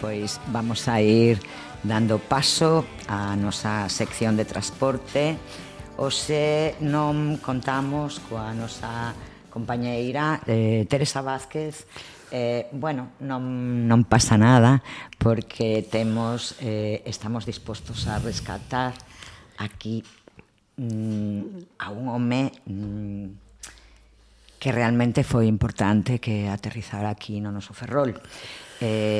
pois vamos a ir dando paso á nosa sección de transporte. Hoxe non contamos coa nosa compañeira Teresa Vázquez. Bueno, non pasa nada porque estamos dispostos a rescatar aquí a un home que realmente foi importante que aterrizara aquí no noso Ferrol.